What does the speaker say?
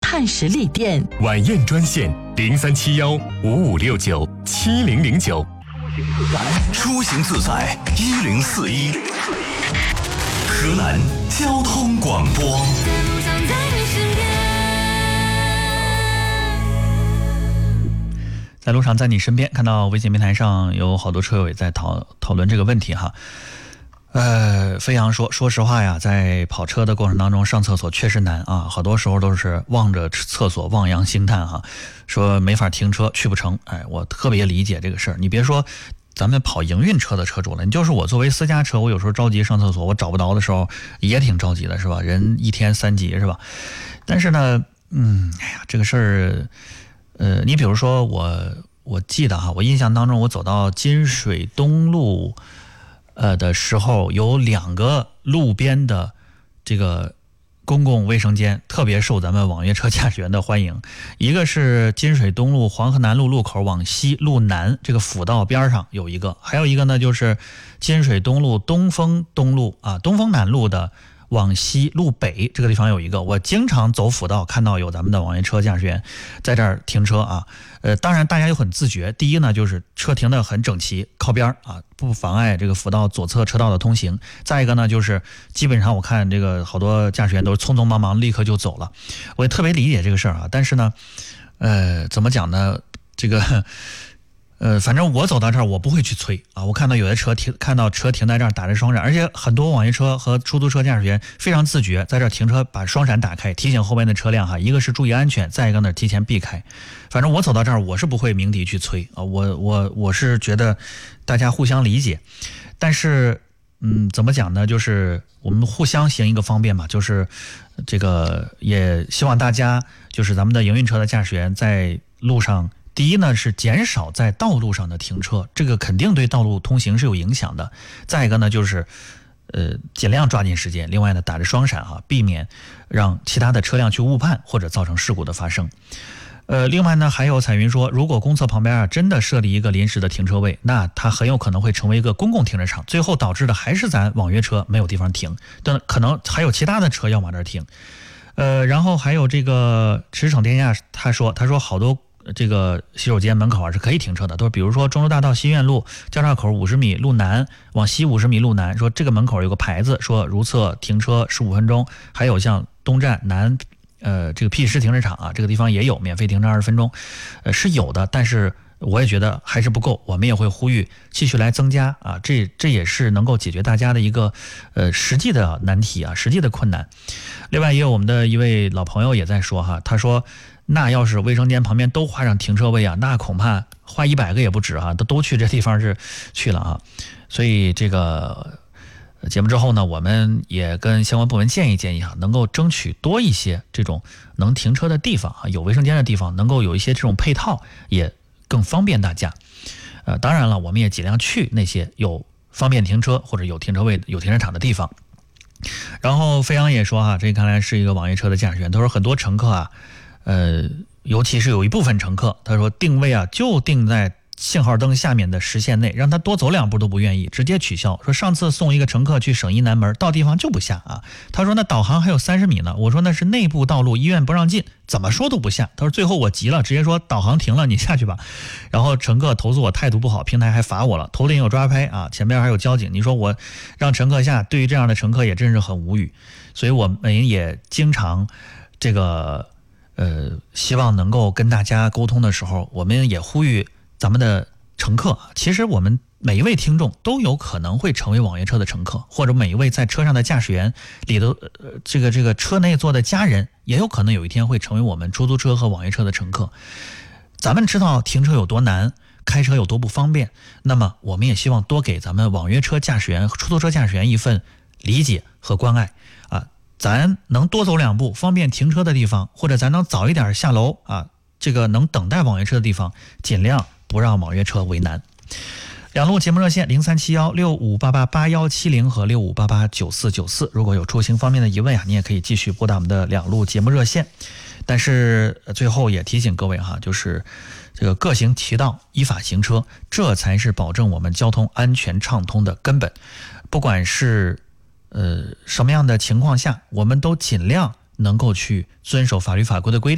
汉实力店。 晚宴专线037155697009。 出行自在1041，河南交通广播。 在路上，在你身边。看到微信平台上有好多车友也在讨论这个问题哈。飞扬说实话呀，在跑车的过程当中上厕所确实难啊，好多时候都是望着厕所望洋兴叹哈，说没法停车去不成。我特别理解这个事儿。你别说咱们跑营运车的车主了，你就是我作为私家车，我有时候着急上厕所，我找不着的时候也挺着急的，是吧？人一天3急是吧？但是呢，这个事儿，你比如说我记得哈，我印象当中，我走到金水东路的时候，有2个路边的这个公共卫生间特别受咱们网约车驾驶员的欢迎。一个是金水东路黄河南路路口往西路南这个辅道边上有一个，还有一个呢就是金水东路东风南路的往西路北这个地方有一个。我经常走辅道看到有咱们的网约车驾驶员在这儿停车啊。当然大家又很自觉，第一呢就是车停得很整齐靠边啊，不妨碍这个辅道左侧车道的通行。再一个呢就是基本上我看这个好多驾驶员都是匆匆忙忙立刻就走了。我也特别理解这个事儿啊，但是呢怎么讲呢，这个反正我走到这儿我不会去催啊。我看到有的车看到车停在这儿打着双闪，而且很多网约车和出租车驾驶员非常自觉，在这儿停车把双闪打开，提醒后面的车辆哈，一个是注意安全，再一个呢提前避开。反正我走到这儿我是不会鸣笛去催啊，我是觉得大家互相理解。但是怎么讲呢，就是我们互相行一个方便嘛，就是这个也希望大家就是咱们的营运车的驾驶员在路上，第一呢是减少在道路上的停车，这个肯定对道路通行是有影响的。再一个呢就是尽量抓紧时间，另外呢打着双闪啊，避免让其他的车辆去误判或者造成事故的发生。另外呢还有彩云说，如果公厕旁边真的设立一个临时的停车位，那它很有可能会成为一个公共停车场，最后导致的还是咱网约车没有地方停，但可能还有其他的车要往这儿停。然后还有这个驰骋天下，他说好多这个洗手间门口是可以停车的，都是比如说中州大道西苑路交叉口50米路南往西50米路南，说这个门口有个牌子说如厕停车15分钟。还有像东站南这个 P10停车场啊，这个地方也有免费停车20分钟，是有的，但是我也觉得还是不够，我们也会呼吁继续来增加啊，这也是能够解决大家的一个实际的难题啊，实际的困难。另外也有我们的一位老朋友也在说哈，他说那要是卫生间旁边都画上停车位啊，那恐怕画100个也不止啊，都去这地方是去了啊。所以这个节目之后呢，我们也跟相关部门建议哈，能够争取多一些这种能停车的地方啊，有卫生间的地方，能够有一些这种配套，也更方便大家。当然了，我们也尽量去那些有方便停车或者有停车位、有停车场的地方。然后飞扬也说哈，这看来是一个网约车的驾驶员，他说很多乘客啊，尤其是有一部分乘客，他说定位啊就定在信号灯下面的实线内，让他多走2步都不愿意，直接取消。说上次送一个乘客去省一南门，到地方就不下啊。他说那导航还有30米呢，我说那是内部道路，医院不让进，怎么说都不下。他说最后我急了，直接说导航停了，你下去吧。然后乘客投诉我态度不好，平台还罚我了，头顶有抓拍啊，前面还有交警。你说我让乘客下，对于这样的乘客也真是很无语。所以我们也经常这个希望能够跟大家沟通的时候，我们也呼吁咱们的乘客，其实我们每一位听众都有可能会成为网约车的乘客，或者每一位在车上的驾驶员里头这个车内坐的家人，也有可能有一天会成为我们出租车和网约车的乘客。咱们知道停车有多难，开车有多不方便，那么我们也希望多给咱们网约车驾驶员、出租车驾驶员一份理解和关爱啊。咱能多走2步方便停车的地方，或者咱能早一点下楼啊，这个能等待网约车的地方，尽量不让网约车为难。2路节目热线037165888170和65889494，如果有出行方面的疑问啊，你也可以继续拨打我们的2路节目热线。但是最后也提醒各位哈，就是这个各行其道，依法行车，这才是保证我们交通安全畅通的根本。不管是什么样的情况下，我们都尽量能够去遵守法律法规的规定。